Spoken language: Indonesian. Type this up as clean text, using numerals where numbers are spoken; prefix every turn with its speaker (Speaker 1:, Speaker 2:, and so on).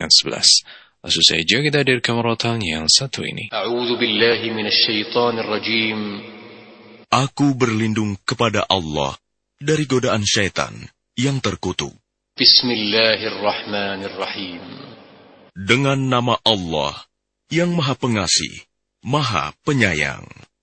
Speaker 1: yang 11. Langsung saja kita hadirkan rotan yang satu ini.
Speaker 2: A'udzu billahi minasyaitonir rajim.
Speaker 3: Aku berlindung kepada Allah dari godaan syaitan yang terkutuk.
Speaker 2: Bismillahirrahmanirrahim.
Speaker 3: Dengan nama Allah yang Maha Pengasih, Maha Penyayang.